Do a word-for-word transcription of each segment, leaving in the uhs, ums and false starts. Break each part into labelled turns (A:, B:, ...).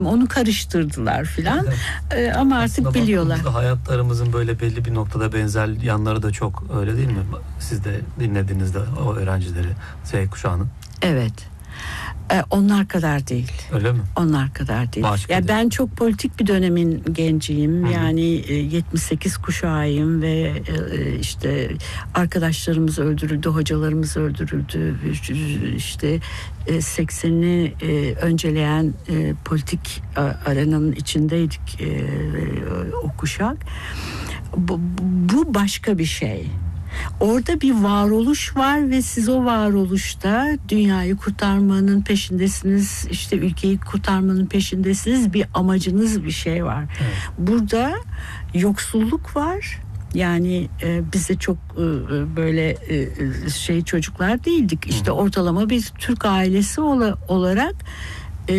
A: Onu karıştırdılar filan. Ee, ama artık
B: aslında
A: biliyorlar.
B: Hayatlarımızın böyle belli bir noktada benzer yanları da çok, öyle değil mi? Siz de dinlediğinizde o öğrencileri, Z kuşağının.
A: Evet. Ee, onlar kadar değil.
B: Öyle mi?
A: Onlar kadar değil.
B: Başka
A: ya
B: değil.
A: ben çok politik bir dönemin genciyim.
B: Hı-hı.
A: Yani e, yetmiş sekiz kuşağıyım ve e, işte arkadaşlarımız öldürüldü, hocalarımız öldürüldü. İşte e, seksenini e, önceleyen e, politik arenanın içindeydik e, o kuşak. Bu, bu başka bir şey. Orada bir varoluş var ve siz o varoluşta dünyayı kurtarmanın peşindesiniz, işte ülkeyi kurtarmanın peşindesiniz, bir amacınız, bir şey var. Evet. Burada yoksulluk var. Yani e, biz de çok e, böyle e, şey çocuklar değildik. İşte ortalama bir Türk ailesi ola, olarak e,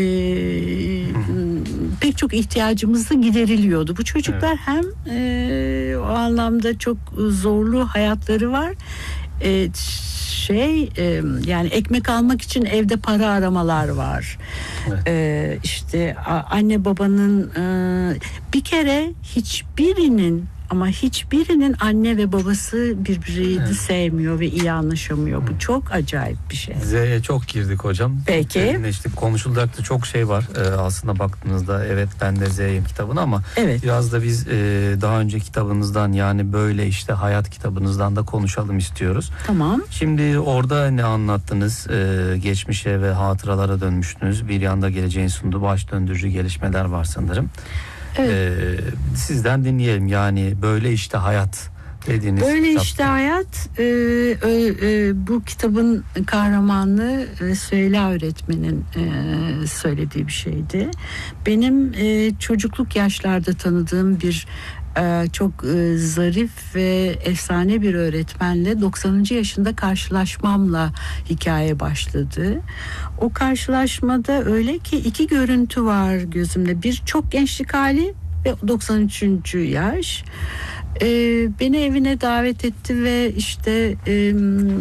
A: pek çok ihtiyacımız da gideriliyordu. Bu çocuklar evet. hem e, o anlamda çok zorlu hayatları var. E, şey e, yani ekmek almak için evde para aramalar var. Evet. E, işte anne babanın e, bir kere hiçbirinin ama hiçbirinin anne ve babası birbirini evet. sevmiyor ve iyi anlaşamıyor. Bu çok acayip bir şey.
B: Z'ye çok girdik hocam.
A: Peki.
B: İşte konuşulacak da çok şey var. Ee, aslında baktığınızda evet ben de Z'yim kitabını ama evet. biraz da biz e, daha önce kitabınızdan, yani böyle işte hayat kitabınızdan da konuşalım istiyoruz.
A: Tamam.
B: Şimdi orada ne anlattınız? Ee, geçmişe ve hatıralara dönmüştünüz. Bir yanda geleceğin sunduğu baş döndürücü gelişmeler var sanırım. Evet. Ee, sizden dinleyelim, yani böyle işte hayat dediğiniz
A: böyle
B: kitapta.
A: işte hayat e, e, bu kitabın kahramanı e, Süheyla öğretmenin e, söylediği bir şeydi. Benim e, çocukluk yaşlarda tanıdığım bir e, çok e, zarif ve efsane bir öğretmenle doksanıncı yaşında karşılaşmamla hikaye başladı. O karşılaşmada öyle ki iki görüntü var gözümde. Bir çok gençlik hali ve doksan üçüncü yaş. Ee, beni evine davet etti ve işte e, e,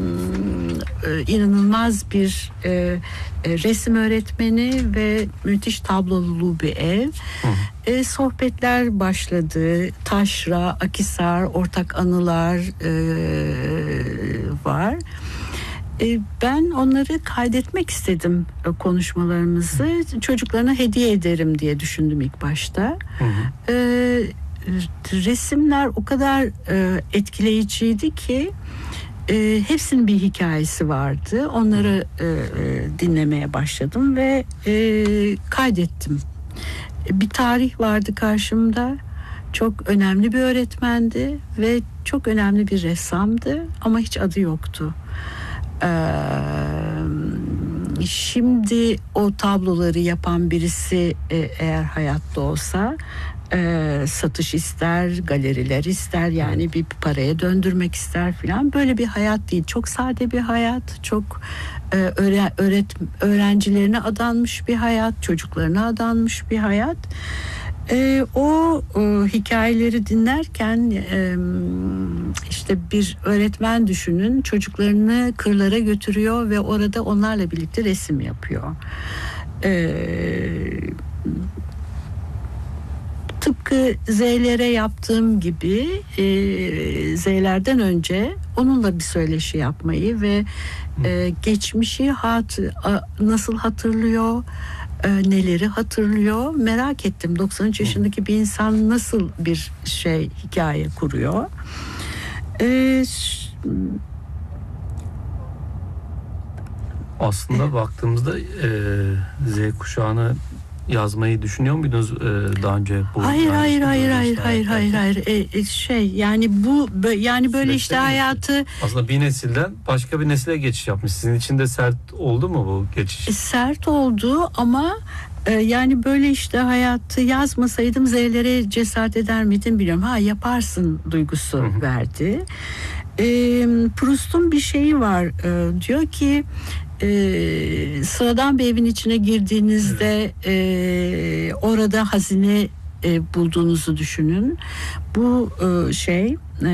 A: inanılmaz bir e, e, resim öğretmeni ve müthiş tablolu bir ev. E, sohbetler başladı. Taşra, Akhisar, ortak anılar e, var. Ben onları kaydetmek istedim, konuşmalarımızı. Çocuklarına hediye ederim diye düşündüm ilk başta. Hı hı. Ee, resimler o kadar e, etkileyiciydi ki e, hepsinin bir hikayesi vardı. Onları e, e, dinlemeye başladım ve e, kaydettim. Bir tarih vardı karşımda. Çok önemli bir öğretmendi ve çok önemli bir ressamdı ama hiç adı yoktu. Ee, şimdi o tabloları yapan birisi e, eğer hayatta olsa e, satış ister, galeriler ister, yani bir paraya döndürmek ister filan. Böyle bir hayat değil. Çok sade bir hayat, çok e, öğre, öğret, öğrencilerine adanmış bir hayat, çocuklarına adanmış bir hayat. E, o e, hikayeleri dinlerken e, işte bir öğretmen düşünün, çocuklarını kırlara götürüyor ve orada onlarla birlikte resim yapıyor. E, tıpkı Z'lere yaptığım gibi e, Z'lerden önce onunla bir söyleşi yapmayı ve e, geçmişi hat, a, nasıl hatırlıyor, neleri hatırlıyor merak ettim. doksan üç yaşındaki bir insan nasıl bir şey hikaye kuruyor? Ee,
B: Aslında baktığımızda e, Z kuşağını yazmayı düşünüyor muydunuz e, daha önce? Bu
A: hayır hayır hayır hayır hayır hayır hayır e, şey yani bu yani böyle işte hayatı
B: aslında bir nesilden başka bir nesile geçiş yapmış. Sizin için de sert oldu mu bu geçiş?
A: E, sert oldu ama e, yani böyle işte hayatı yazmasaydım Z'lere cesaret eder miydim bilmiyorum. Ha, yaparsın duygusu hı hı. verdi. E, Proust'un bir şeyi var, e, diyor ki Ee, sıradan bir evin içine girdiğinizde e, orada hazine e, bulduğunuzu düşünün. Bu e, şey e,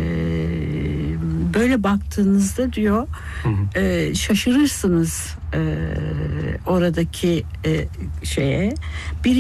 A: böyle baktığınızda diyor hı hı. E, şaşırırsınız e, oradaki e, şeye. Bir